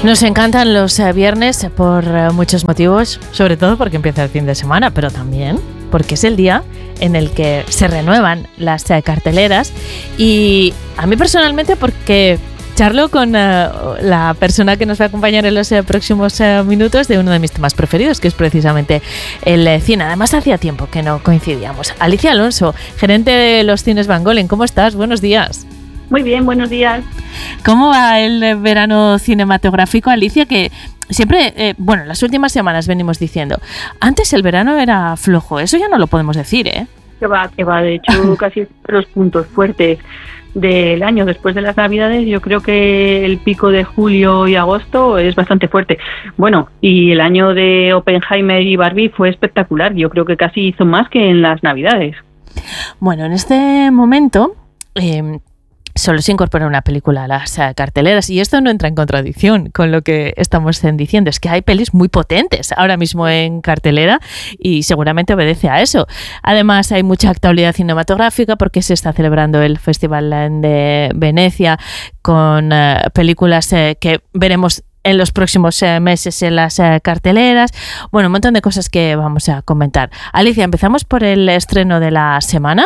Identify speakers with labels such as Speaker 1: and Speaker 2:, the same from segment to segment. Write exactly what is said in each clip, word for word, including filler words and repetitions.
Speaker 1: Nos encantan los eh, viernes por eh, muchos motivos, sobre todo porque empieza el fin de semana, pero también porque es el día en el que se renuevan las eh, carteleras, y a mí personalmente porque charlo con uh, la persona que nos va a acompañar en los uh, próximos uh, minutos de uno de mis temas preferidos, que es precisamente el uh, cine. Además, hacía tiempo que no coincidíamos. Alicia Alonso, gerente de los cines Van Golen, ¿cómo estás? Buenos días.
Speaker 2: Muy bien, buenos días.
Speaker 1: ¿Cómo va el verano cinematográfico, Alicia? Que siempre, eh, bueno, las últimas semanas venimos diciendo, antes el verano era flojo, eso ya no lo podemos decir, ¿eh?
Speaker 2: Que va, que va, de hecho, casi los puntos fuertes del año después de las Navidades. Yo creo que el pico de julio y agosto es bastante fuerte. Bueno, y el año de Oppenheimer y Barbie fue espectacular. Yo creo que casi hizo más que en las Navidades.
Speaker 1: Bueno, en este momento eh, solo se incorpora una película a las uh, carteleras, y esto no entra en contradicción con lo que estamos diciendo. Es que hay pelis muy potentes ahora mismo en cartelera y seguramente obedece a eso. Además, hay mucha actualidad cinematográfica porque se está celebrando el Festival de Venecia con uh, películas uh, que veremos en los próximos uh, meses en las uh, carteleras. Bueno, un montón de cosas que vamos a comentar. Alicia, empezamos por el estreno de la semana.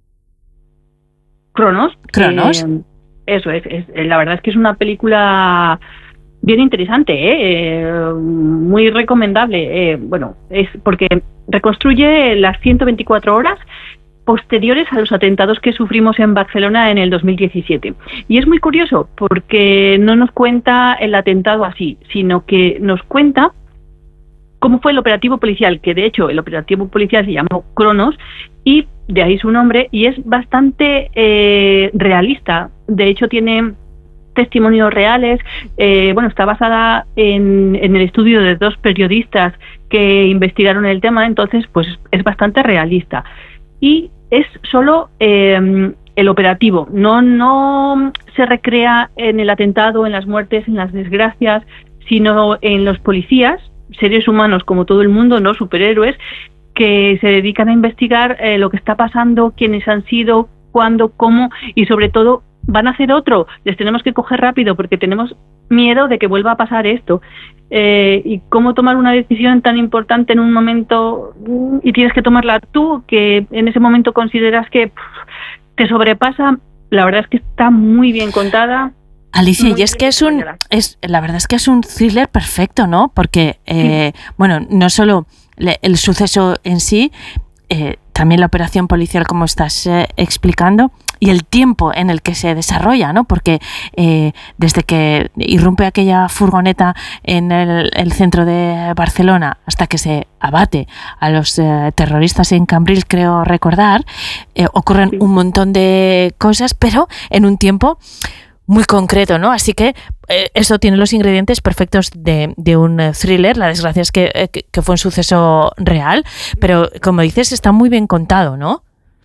Speaker 2: Cronos.
Speaker 1: Cronos.
Speaker 2: Eh, eso es, es. La verdad es que es una película bien interesante, ¿eh? Eh, muy recomendable. Eh, bueno, es porque reconstruye las ciento veinticuatro horas posteriores a los atentados que sufrimos en Barcelona en el dos mil diecisiete. Y es muy curioso porque no nos cuenta el atentado así, sino que nos cuenta cómo fue el operativo policial, que de hecho el operativo policial se llamó Cronos, y de ahí su nombre, y es bastante eh, realista. De hecho tiene testimonios reales. Eh, bueno, está basada en, en el estudio de dos periodistas que investigaron el tema, entonces pues es bastante realista. Y es solo eh, el operativo, no, no se recrea en el atentado, en las muertes, en las desgracias, sino en los policías, seres humanos como todo el mundo, no superhéroes, que se dedican a investigar eh, lo que está pasando, quiénes han sido, cuándo, cómo, y sobre todo van a hacer otro. Les tenemos que coger rápido porque tenemos miedo de que vuelva a pasar esto. Eh, y cómo tomar una decisión tan importante en un momento, y tienes que tomarla tú, que en ese momento consideras que pff, te sobrepasa. La verdad es que está muy bien contada.
Speaker 1: Alicia, y es que es un, es, la verdad es que es un thriller perfecto, ¿no? Porque, eh, sí. bueno, no solo le, el suceso en sí, eh, también la operación policial, como estás eh, explicando, y el tiempo en el que se desarrolla, ¿no? Porque eh, desde que irrumpe aquella furgoneta en el, el centro de Barcelona hasta que se abate a los eh, terroristas en Cambrils, creo recordar, eh, ocurren sí. un montón de cosas, pero en un tiempo muy concreto, ¿no? Así que eh, esto tiene los ingredientes perfectos de, de un thriller. La desgracia es que, eh, que fue un suceso real, pero como dices, está muy bien contado, ¿no?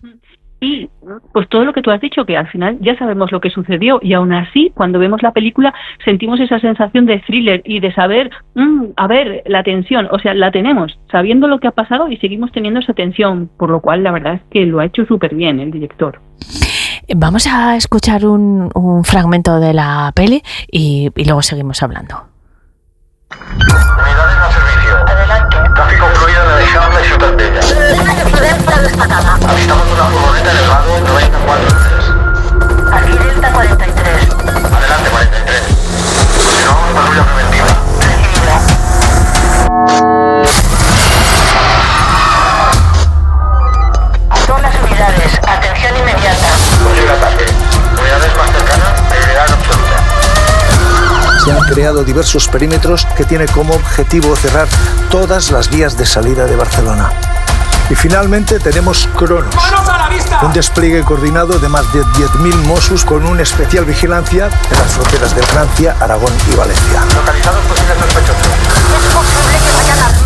Speaker 2: Y pues todo lo que tú has dicho, que al final ya sabemos lo que sucedió, y aún así, cuando vemos la película, sentimos esa sensación de thriller y de saber, mmm, a ver, la tensión, o sea, la tenemos, sabiendo lo que ha pasado, y seguimos teniendo esa tensión, por lo cual la verdad es que lo ha hecho súper bien el director.
Speaker 1: Vamos a escuchar un, un fragmento de la peli y, y luego seguimos hablando.
Speaker 3: Unidades a servicio.
Speaker 4: Adelante.
Speaker 3: Tráfico fluido en el Eixample y Ciutat Vella.
Speaker 4: Zona de influencia destacada.
Speaker 3: Avistamos una furgoneta en el grado noventa y cuatro tres.
Speaker 4: Aquí Delta cuarenta y tres.
Speaker 3: Adelante, cuarenta y tres. Continuamos patrulla preventiva.
Speaker 4: Recibido. Todas las unidades, atención inmediata.
Speaker 3: Posible ataque. Unidades más cercanas, prioridad absoluta.
Speaker 5: Se han creado diversos perímetros que tienen como objetivo cerrar todas las vías de salida de Barcelona. Y finalmente tenemos Cronos, un despliegue coordinado de más de diez mil Mossos con una especial vigilancia en las fronteras de Francia, Aragón y Valencia.
Speaker 3: Localizados posibles sospechosos.
Speaker 4: Es posible que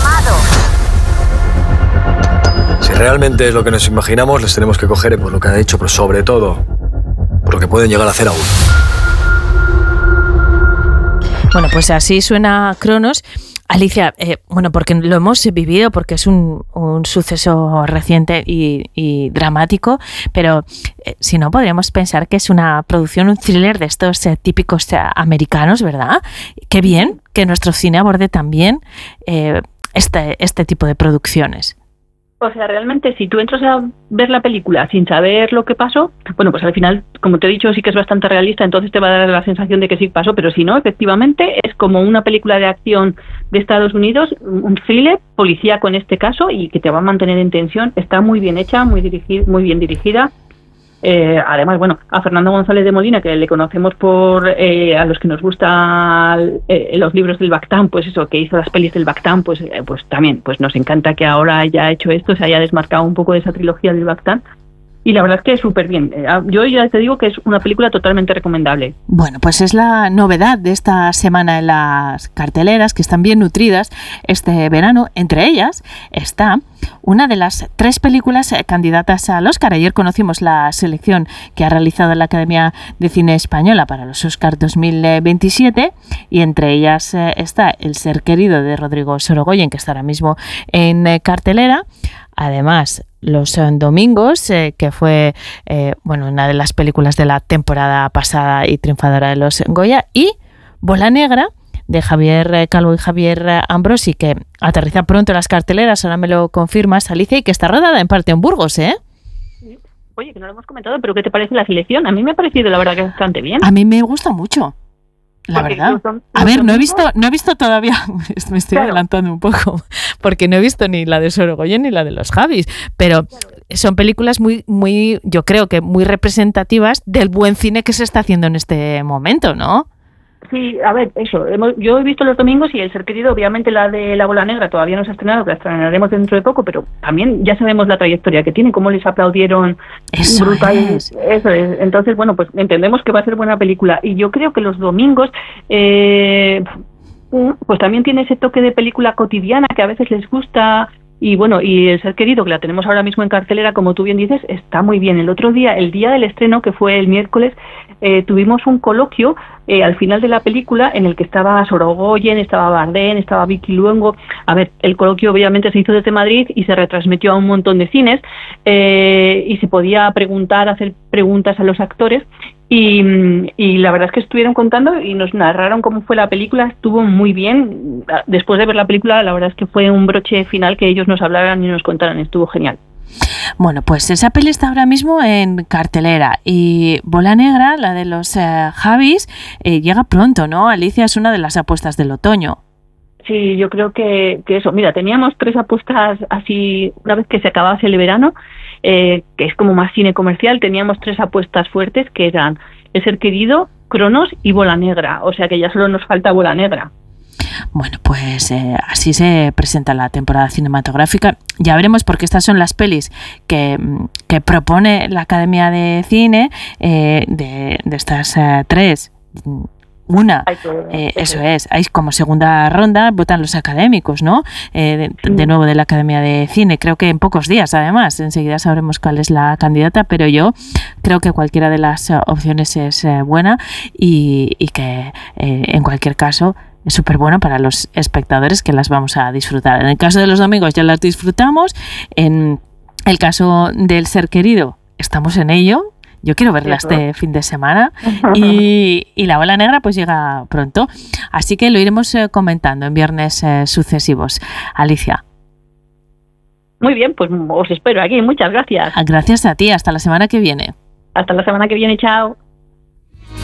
Speaker 4: vayan armados.
Speaker 6: Si realmente es lo que nos imaginamos, les tenemos que coger por lo que han hecho, pero sobre todo por lo que pueden llegar a hacer aún.
Speaker 1: Bueno, pues así suena Cronos. Alicia, eh, bueno, porque lo hemos vivido, porque es un, un suceso reciente y, y dramático, pero eh, si no, podríamos pensar que es una producción, un thriller de estos eh, típicos eh, americanos, ¿verdad? Qué bien que nuestro cine aborde también eh, este, este tipo de producciones.
Speaker 2: O sea, realmente si tú entras a ver la película sin saber lo que pasó, bueno, pues al final, como te he dicho, sí que es bastante realista, entonces te va a dar la sensación de que sí pasó, pero si no, efectivamente, es como una película de acción de Estados Unidos, un thriller policíaco en este caso, y que te va a mantener en tensión. Está muy bien hecha, muy, dirigi- muy bien dirigida. Eh, además, bueno, a Fernando González de Molina, que le conocemos por eh, a los que nos gustan eh, los libros del Bactán, pues eso, que hizo las pelis del Bactán, pues eh, pues también, pues nos encanta que ahora haya hecho esto, se haya desmarcado un poco de esa trilogía del Bactán. Y la verdad es que es súper bien. Yo ya te digo que es una película totalmente recomendable.
Speaker 1: Bueno, pues es la novedad de esta semana en las carteleras, que están bien nutridas este verano. Entre ellas está una de las tres películas candidatas al Oscar. Ayer conocimos la selección que ha realizado la Academia de Cine Española para los Oscar dos mil veintisiete, y entre ellas está El ser querido de Rodrigo Sorogoyen, que está ahora mismo en cartelera. Además, Los eh, domingos, eh, que fue eh, bueno, una de las películas de la temporada pasada y triunfadora de los Goya, y Bola Negra, de Javier Calvo y Javier Ambrosi, que aterriza pronto en las carteleras, ahora me lo confirmas, Alicia, y que está rodada en parte en Burgos, ¿eh?
Speaker 2: Oye, que no lo hemos comentado, pero ¿qué te parece la selección? A mí me ha parecido, la verdad, que bastante bien.
Speaker 1: A mí me gusta mucho. La
Speaker 2: porque
Speaker 1: verdad.
Speaker 2: Los, los
Speaker 1: a ver, no he
Speaker 2: domingos...
Speaker 1: visto, no he visto todavía, me estoy claro. adelantando un poco, porque no he visto ni la de Sorogoyen ni la de los Javis, pero claro. son películas muy, muy, yo creo que muy representativas del buen cine que se está haciendo en este momento, ¿no?
Speaker 2: Sí, a ver, eso, hemos, yo he visto Los domingos y El ser querido, obviamente la de La Bola Negra todavía no se ha estrenado, que la estrenaremos dentro de poco, pero también ya sabemos la trayectoria que tiene, cómo les aplaudieron.
Speaker 1: Eso brutal. Es.
Speaker 2: Eso es. Entonces, bueno, pues entendemos que va a ser buena película, y yo creo que Los domingos eh, pues también tiene ese toque de película cotidiana que a veces les gusta. Y bueno, y El ser querido, que la tenemos ahora mismo en cartelera, como tú bien dices, está muy bien. El otro día, el día del estreno, que fue el miércoles, eh, tuvimos un coloquio eh, al final de la película en el que estaba Sorogoyen, estaba Bardem, estaba Vicky Luengo. A ver, el coloquio obviamente se hizo desde Madrid y se retransmitió a un montón de cines, eh, y se podía preguntar, hacer preguntas a los actores. Y, y la verdad es que estuvieron contando y nos narraron cómo fue la película. Estuvo muy bien. Después de ver la película, la verdad es que fue un broche final que ellos nos hablaran y nos contaran. Estuvo genial.
Speaker 1: Bueno, pues esa peli está ahora mismo en cartelera, y Bola Negra, la de los eh, Javis, eh, llega pronto, ¿no? Alicia, es una de las apuestas del otoño.
Speaker 2: Sí, yo creo que, que eso. Mira, teníamos tres apuestas así, una vez que se acabase el verano, eh, que es como más cine comercial, teníamos tres apuestas fuertes que eran El ser querido, Cronos y Bola Negra. O sea que ya solo nos falta Bola Negra.
Speaker 1: Bueno, pues eh, así se presenta la temporada cinematográfica. Ya veremos, porque estas son las pelis que, que propone la Academia de Cine, eh, de, de estas eh, tres. Una, eh, eso es, hay como segunda ronda, votan los académicos, ¿no? Eh, de, de nuevo de la Academia de Cine, creo que en pocos días, además, enseguida sabremos cuál es la candidata, pero yo creo que cualquiera de las opciones es eh, buena, y, y que eh, en cualquier caso es súper bueno para los espectadores, que las vamos a disfrutar. En el caso de Los domingos ya las disfrutamos, en el caso del Ser querido estamos en ello. Yo quiero verla este fin de semana, y, y La Bola Negra pues llega pronto. Así que lo iremos eh, comentando en viernes eh, sucesivos. Alicia.
Speaker 2: Muy bien, pues os espero aquí. Muchas gracias.
Speaker 1: Gracias a ti. Hasta la semana que viene.
Speaker 2: Hasta la semana que viene. Chao.